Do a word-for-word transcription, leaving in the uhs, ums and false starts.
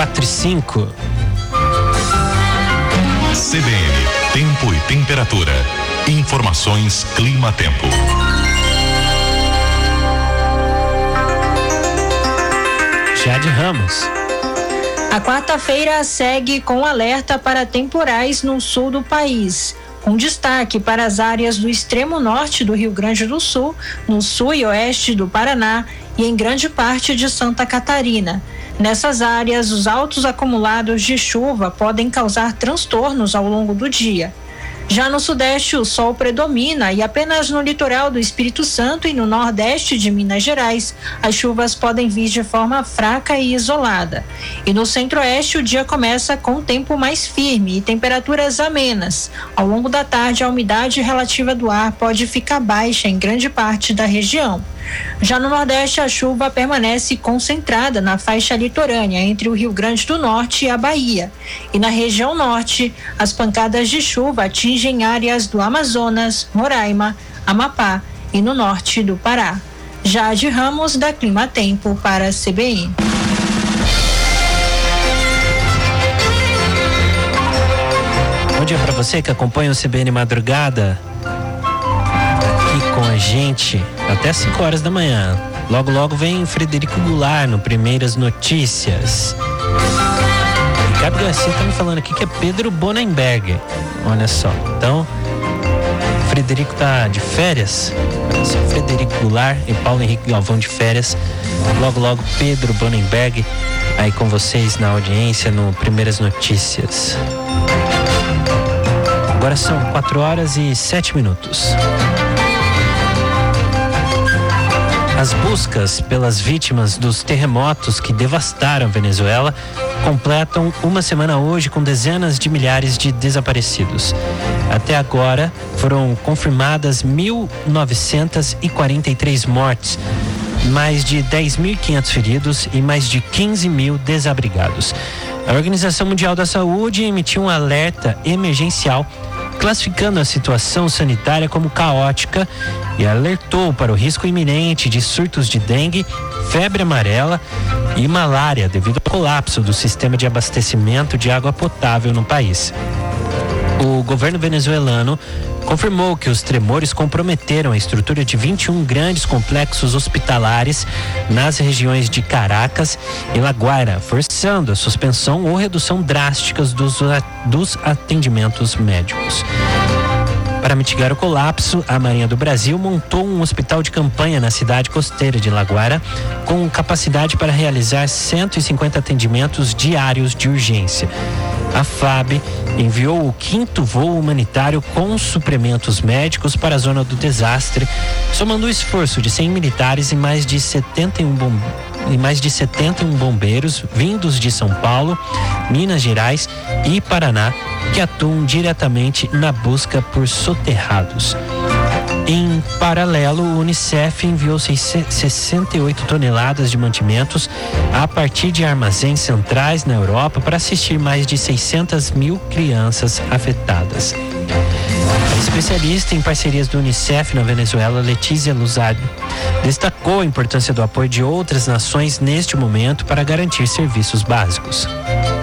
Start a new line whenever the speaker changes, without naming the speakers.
quatro e cinco.
C B N, tempo e temperatura. Informações Clima-Tempo.
Jade Ramos.
A quarta-feira segue com alerta para temporais no sul do país, com destaque para as áreas do extremo norte do Rio Grande do Sul, no sul e oeste do Paraná e em grande parte de Santa Catarina. Nessas áreas, os altos acumulados de chuva podem causar transtornos ao longo do dia. Já no sudeste, o sol predomina e apenas no litoral do Espírito Santo e no nordeste de Minas Gerais, as chuvas podem vir de forma fraca e isolada. E no centro-oeste, o dia começa com tempo mais firme e temperaturas amenas. Ao longo da tarde, a umidade relativa do ar pode ficar baixa em grande parte da região. Já no Nordeste, a chuva permanece concentrada na faixa litorânea entre o Rio Grande do Norte e a Bahia. E na região Norte, as pancadas de chuva atingem áreas do Amazonas, Roraima, Amapá e no norte do Pará. Jade Ramos, da Clima-Tempo, para a C B N.
Bom dia para você que acompanha o C B N Madrugada. Com a gente até cinco horas da manhã. Logo, logo vem Frederico Goulart no Primeiras Notícias. Ricardo Garcia tá me falando aqui que é Pedro Bonenberg. Olha só. Então, Frederico tá de férias. Frederico Goulart e Paulo Henrique Galvão de férias. Logo, logo, Pedro Bonenberg aí com vocês na audiência no Primeiras Notícias. Agora são quatro horas e sete minutos. As buscas pelas vítimas dos terremotos que devastaram a Venezuela completam uma semana hoje com dezenas de milhares de desaparecidos. Até agora foram confirmadas mil novecentas e quarenta e três mortes, mais de dez mil e quinhentos feridos e mais de quinze mil desabrigados. A Organização Mundial da Saúde emitiu um alerta emergencial classificando a situação sanitária como caótica e alertou para o risco iminente de surtos de dengue, febre amarela e malária devido ao colapso do sistema de abastecimento de água potável no país. O governo venezuelano confirmou que os tremores comprometeram a estrutura de vinte e um grandes complexos hospitalares nas regiões de Caracas e La Guaira, forçando a suspensão ou redução drásticas dos, dos atendimentos médicos. Para mitigar o colapso, a Marinha do Brasil montou um hospital de campanha na cidade costeira de La Guaira, com capacidade para realizar cento e cinquenta atendimentos diários de urgência. A F A B enviou o quinto voo humanitário com suprimentos médicos para a zona do desastre, somando o esforço de cem militares e mais de setenta e um bom... e mais de setenta e um bombeiros vindos de São Paulo, Minas Gerais e Paraná, que atuam diretamente na busca por soterrados. Em paralelo, o Unicef enviou sessenta e oito toneladas de mantimentos a partir de armazéns centrais na Europa para assistir mais de seiscentas mil crianças afetadas. A especialista em parcerias do Unicef na Venezuela, Letícia Luzardo, destacou a importância do apoio de outras nações neste momento para garantir serviços básicos.